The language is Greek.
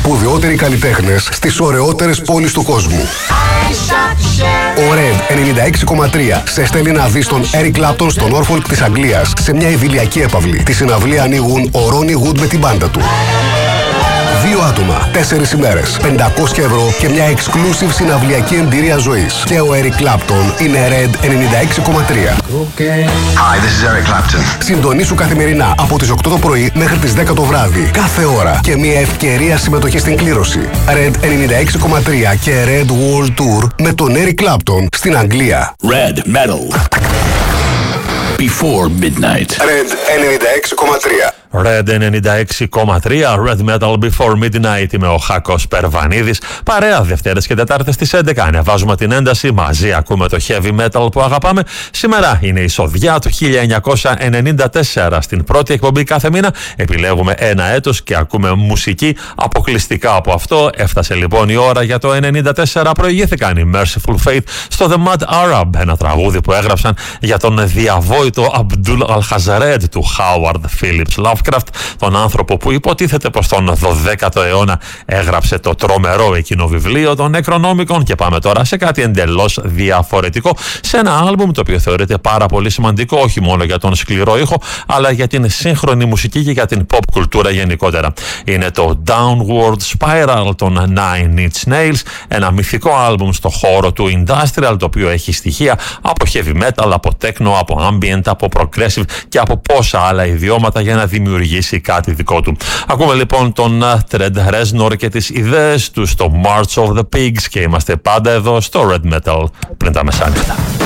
σπουδαιότεροι καλλιτέχνες στις ωραιότερες πόλεις του κόσμου. Ο Red 96,3 σε στέλνει να δεις τον Eric Clapton στο Norfolk της Αγγλίας σε μια ιδηλιακή έπαυλη. Τη συναυλία ανοίγουν ο Ronnie Wood με την μπάντα του. 2 άτομα, 4 ημέρες, 500 ευρώ και μια exclusive συναυλιακή εμπειρία ζωής. Και ο Eric Clapton είναι Red 96,3. Hi, this is Eric Clapton. Συντονίσου καθημερινά από τις 8 το πρωί μέχρι τις 10 το βράδυ. Κάθε ώρα και μια ευκαιρία συμμετοχή στην κλήρωση. Red 96,3 και Red World Tour με τον Eric Clapton στην Αγγλία. Red Metal. Before Midnight. Red 96,3. Red 96,3, Red Metal Before Midnight. Είμαι ο Χάκος Περβανίδης. Παρέα Δευτέρες και Τετάρτες στις 11. Ανεβάζουμε την ένταση. Μαζί ακούμε το heavy metal που αγαπάμε. Σήμερα είναι η Σοδιά του 1994. Στην πρώτη εκπομπή κάθε μήνα επιλέγουμε ένα έτος και ακούμε μουσική αποκλειστικά από αυτό. Έφτασε λοιπόν η ώρα για το 1994. Προηγήθηκαν οι Merciful Fate στο The Mad Arab, ένα τραγούδι που έγραψαν για τον διαβόητο Abdul Al-Khazred του Howard Phillips Lovecraft, τον άνθρωπο που υποτίθεται πως τον 12ο αιώνα έγραψε το τρομερό εκείνο βιβλίο των Necronomicon. Και πάμε τώρα σε κάτι εντελώς διαφορετικό, σε ένα άλμπουμ το οποίο θεωρείται πάρα πολύ σημαντικό όχι μόνο για τον σκληρό ήχο αλλά για την σύγχρονη μουσική και για την pop κουλτούρα γενικότερα. Είναι το Downward Spiral των Nine Inch Nails, ένα μυθικό άλμπουμ στο χώρο του industrial, το οποίο έχει στοιχεία από heavy metal, από techno, από ambient, από progressive και από πόσα άλλα ιδιώματα για να δημιουργήσει κάτι δικό του. Ακούμε λοιπόν τον Trent Reznor και τις ιδέες του στο March of the Pigs και είμαστε πάντα εδώ στο Red Metal πριν τα μεσάνυχτα.